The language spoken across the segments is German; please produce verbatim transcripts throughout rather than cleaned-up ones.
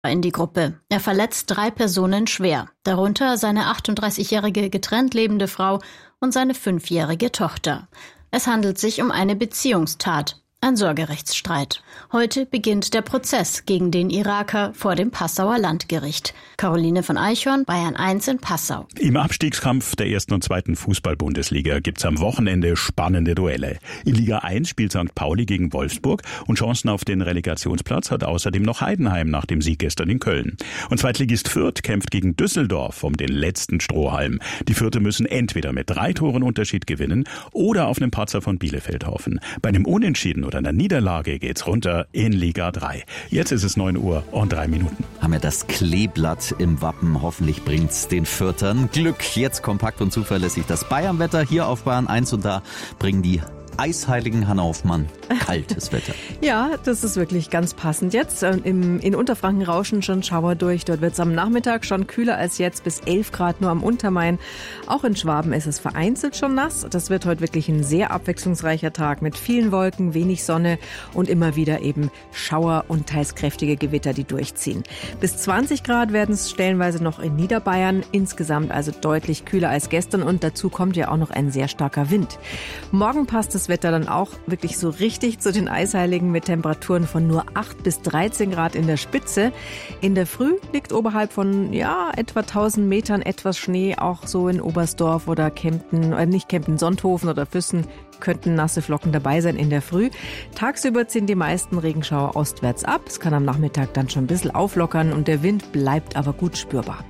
in die Gruppe. Er verletzt drei Personen schwer, darunter seine achtunddreißigjährige getrennt lebende Frau und seine fünfjährige Tochter. Es handelt sich um eine Beziehungstat, ein Sorgerechtsstreit. Heute beginnt der Prozess gegen den Iraker vor dem Passauer Landgericht. Caroline von Eichhorn, Bayern eins in Passau. Im Abstiegskampf der ersten und zweiten Fußball-Bundesliga gibt's am Wochenende spannende Duelle. In Liga eins spielt Sankt Pauli gegen Wolfsburg und Chancen auf den Relegationsplatz hat außerdem noch Heidenheim nach dem Sieg gestern in Köln. Und Zweitligist Fürth kämpft gegen Düsseldorf um den letzten Strohhalm. Die Fürther müssen entweder mit drei Toren Unterschied gewinnen oder auf einen Patzer von Bielefeld hoffen. Bei einem Unentschieden oder einer Niederlage geht's runter in Liga drei. Jetzt ist es neun Uhr und drei Minuten. Haben wir das Kleeblatt im Wappen. Hoffentlich bringt's den Fürthern Glück. Jetzt kompakt und zuverlässig das Bayernwetter hier auf Bayern eins und da bringen die eisheiligen Hannaufmann kaltes Wetter. Ja, das ist wirklich ganz passend jetzt. Im, in Unterfranken rauschen schon Schauer durch. Dort wird es am Nachmittag schon kühler als jetzt, bis elf Grad nur am Untermain. Auch in Schwaben ist es vereinzelt schon nass. Das wird heute wirklich ein sehr abwechslungsreicher Tag mit vielen Wolken, wenig Sonne und immer wieder eben Schauer und teils kräftige Gewitter, die durchziehen. Bis zwanzig Grad werden es stellenweise noch in Niederbayern. Insgesamt also deutlich kühler als gestern und dazu kommt ja auch noch ein sehr starker Wind. Morgen passt das Wetter dann auch wirklich so richtig zu den Eisheiligen mit Temperaturen von nur acht bis dreizehn Grad in der Spitze. In der Früh liegt oberhalb von ja etwa tausend Metern etwas Schnee, auch so in Oberstdorf oder Kempten, äh nicht Kempten, Sonthofen oder Füssen könnten nasse Flocken dabei sein in der Früh. Tagsüber ziehen die meisten Regenschauer ostwärts ab. Es kann am Nachmittag dann schon ein bisschen auflockern und der Wind bleibt aber gut spürbar.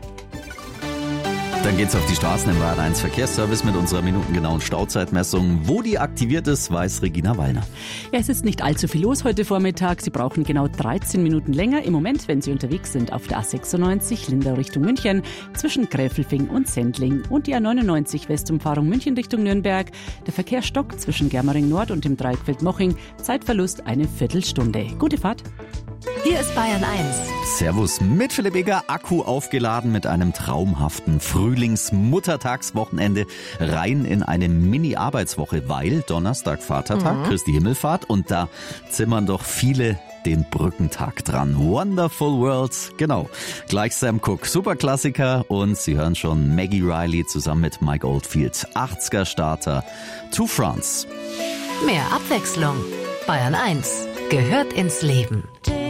Dann geht's auf die Straßen im Bayern eins Verkehrsservice mit unserer minutengenauen Stauzeitmessung. Wo die aktiviert ist, weiß Regina Wallner. Ja, es ist nicht allzu viel los heute Vormittag. Sie brauchen genau dreizehn Minuten länger im Moment, wenn Sie unterwegs sind auf der A sechsundneunzig Lindau Richtung München zwischen Gräfelfing und Sendling und die A neunundneunzig Westumfahrung München Richtung Nürnberg. Der Verkehr stockt zwischen Germering Nord und dem Dreieckfeld Moching. Zeitverlust eine Viertelstunde. Gute Fahrt. Hier ist Bayern eins. Servus mit Philipp Egger, Akku aufgeladen mit einem traumhaften Frühlings-Muttertagswochenende rein in eine Mini-Arbeitswoche, weil Donnerstag Vatertag, mhm. Christi Himmelfahrt und da zimmern doch viele den Brückentag dran. Wonderful World, genau. Gleich Sam Cooke, Superklassiker und Sie hören schon Maggie Riley zusammen mit Mike Oldfield, achtziger Starter, To France. Mehr Abwechslung. Bayern eins gehört ins Leben.